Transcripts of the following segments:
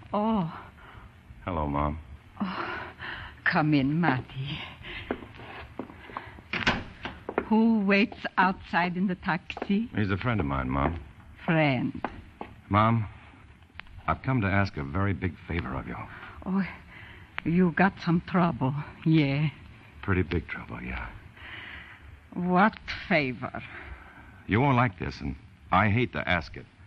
Oh. Hello, Mom. Oh. Come in, Matty. Who waits outside in the taxi? He's a friend of mine, Mom. Friend. Mom, I've come to ask a very big favor of you. Oh, you got some trouble, yeah. Pretty big trouble, yeah. What favor? You won't like this, and I hate to ask it.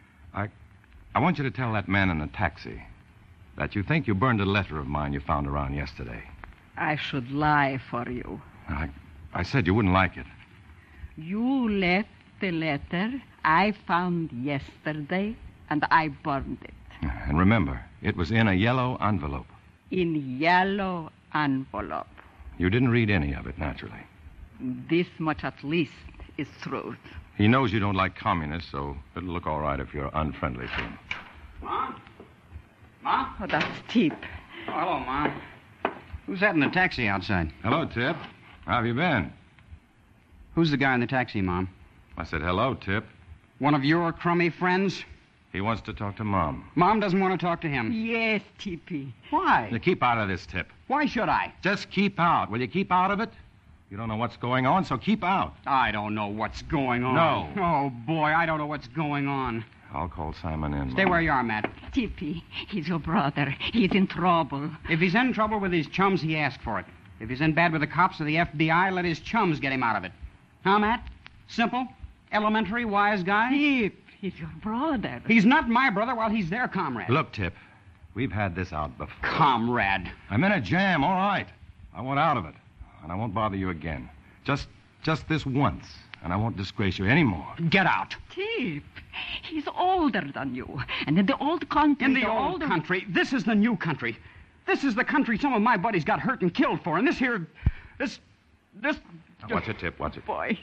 I want you to tell that man in the taxi that you think you burned a letter of mine you found around yesterday. I should lie for you. I said you wouldn't like it. You left the letter I found yesterday, and I burned it. And remember, it was in a yellow envelope. In yellow envelope. You didn't read any of it, naturally. This much at least is truth. He knows you don't like communists, so it'll look all right if you're unfriendly to him. Mom? Mom? Oh, that's Tip. Oh, hello, Mom. Who's that in the taxi outside? Hello, Tip. How have you been? Who's the guy in the taxi, Mom? I said hello, Tip. One of your crummy friends? He wants to talk to Mom. Mom doesn't want to talk to him. Yes, Tippy. Why? Now, keep out of this, Tip. Why should I? Just keep out. Will you keep out of it? You don't know what's going on, so keep out. I don't know what's going on. No. Oh, boy, I don't know what's going on. I'll call Simon in. Stay Mom. where you are, Matt. Tippy, he's your brother. He's in trouble. If he's in trouble with his chums, he asked for it. If he's in bad with the cops or the FBI, let his chums get him out of it. Huh, Matt? Simple, elementary, wise guy? Tip, he's your brother. He's not my brother while he's their comrade. Look, Tip, we've had this out before. Comrade. I'm in a jam, all right. I want out of it, and I won't bother you again. Just this once, and I won't disgrace you anymore. Get out. Tip, he's older than you. And in the old country... In the old country? This is the new country. This is the country some of my buddies got hurt and killed for. And this here... This... Now, watch it, Tip, watch it. Boy.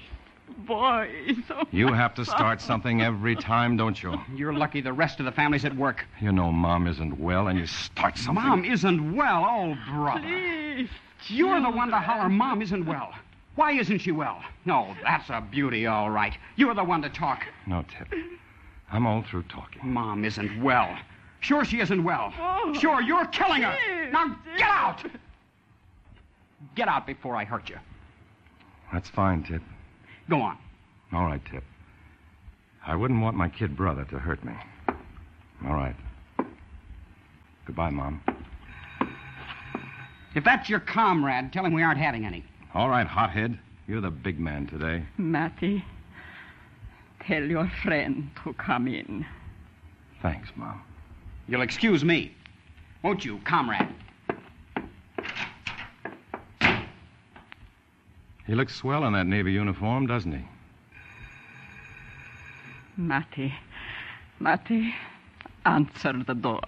Oh, You have to start something every time, don't you? You're lucky the rest of the family's at work. You know Mom isn't well, and you start something. Mom isn't well, oh, brother. Please. You're the one to holler Mom isn't well. Why isn't she well? No, that's a beauty, all right. You're the one to talk. No, Tip. I'm all through talking. Mom isn't well. Sure she isn't well. Oh. Sure, you're killing her. Tip. Now, get out! Get out before I hurt you. That's fine, Tip. Go on. All right, Tip. I wouldn't want my kid brother to hurt me. All right. Goodbye, Mom. If that's your comrade, tell him we aren't having any. All right, hothead. You're the big man today. Matty, tell your friend to come in. Thanks, Mom. You'll excuse me. Won't you, comrade? He looks swell in that Navy uniform, doesn't he? Matty, answer the door.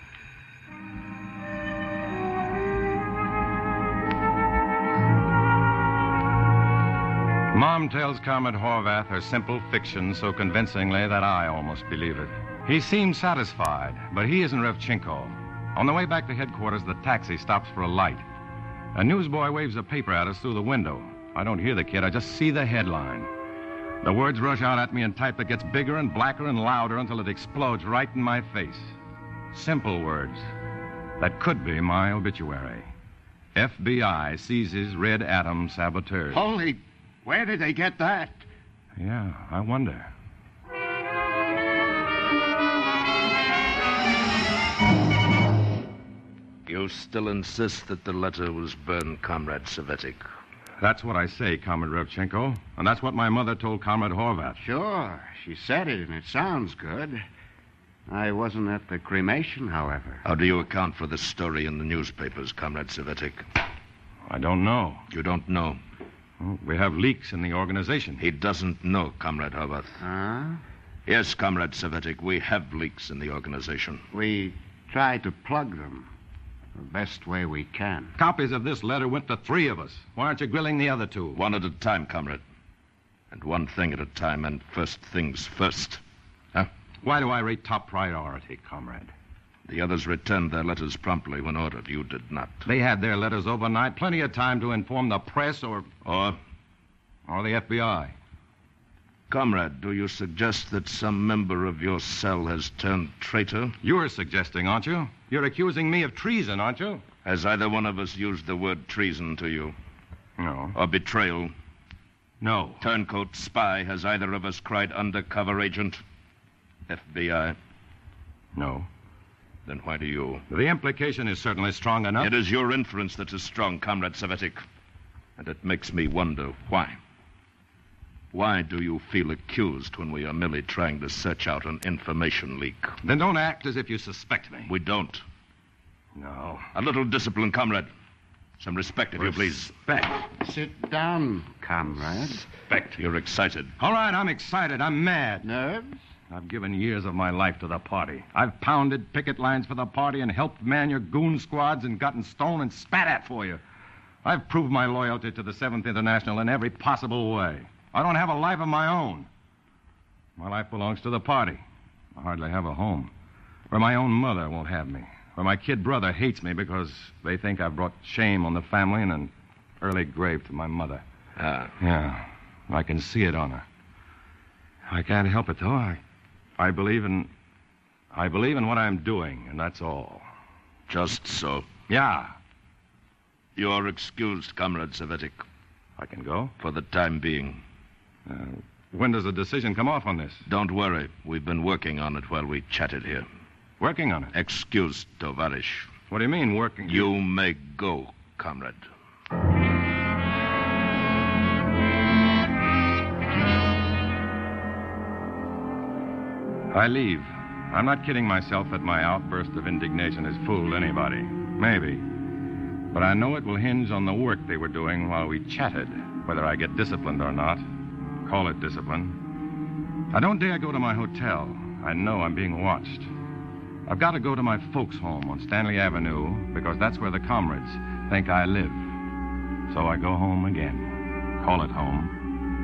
Mom tells Comrade Horvath her simple fiction so convincingly that I almost believe it. He seems satisfied, but he isn't Revchenko. On the way back to headquarters, the taxi stops for a light. A newsboy waves a paper at us through the window. I don't hear the kid, I just see the headline. The words rush out at me in type that gets bigger and blacker and louder until it explodes right in my face. Simple words that could be my obituary. FBI seizes Red Atom saboteurs. Holy, where did they get that? Yeah, I wonder. You still insist that the letter was burned, Comrade Savetic? That's what I say, Comrade Revchenko. And that's what my mother told Comrade Horvath. Sure, she said it, and it sounds good. I wasn't at the cremation, however. How do you account for this story in the newspapers, Comrade Savetic? I don't know. You don't know. Well, we have leaks in the organization. He doesn't know, Comrade Horvath. Huh? Yes, Comrade Savetic, we have leaks in the organization. We try to plug them the best way we can. Copies of this letter went to 3 of us. Why aren't you grilling the other 2? One at a time, Comrade. And one thing at a time, and first things first. Huh? Why do I rate top priority, Comrade? The others returned their letters promptly when ordered. You did not. They had their letters overnight. Plenty of time to inform the press or the FBI. Comrade, do you suggest that some member of your cell has turned traitor? You're suggesting, aren't you? You're accusing me of treason, aren't you? Has either one of us used the word treason to you? No. Or betrayal? No. Turncoat, spy, has either of us cried undercover agent? FBI? No. Then why do you? The implication is certainly strong enough. It is your inference that is strong, Comrade Savetic. And it makes me wonder why. Why do you feel accused when we are merely trying to search out an information leak? Then don't act as if you suspect me. We don't. No. A little discipline, comrade. Some respect, if you please. Respect. Sit down, comrade. Respect. You're excited. All right, I'm excited. I'm mad. Nerves? I've given years of my life to the party. I've pounded picket lines for the party and helped man your goon squads and gotten stoned and spat at for you. I've proved my loyalty to the 7th International in every possible way. I don't have a life of my own. My life belongs to the party. I hardly have a home. Where my own mother won't have me. Where my kid brother hates me because they think I've brought shame on the family and an early grave to my mother. Ah. Yeah, I can see it on her. I can't help it, though. I believe in what I'm doing, and that's all. Just so. Yeah. You're excused, Comrade Savetic. I can go? For the time being. When does the decision come off on this? Don't worry. We've been working on it while we chatted here. Working on it? Excused, Tovarish. What do you mean, working? You may go, comrade. I leave. I'm not kidding myself that my outburst of indignation has fooled anybody. Maybe. But I know it will hinge on the work they were doing while we chatted, whether I get disciplined or not. Call it discipline. I don't dare go to my hotel. I know I'm being watched. I've got to go to my folks' home on Stanley Avenue because that's where the comrades think I live. So I go home again. Call it home.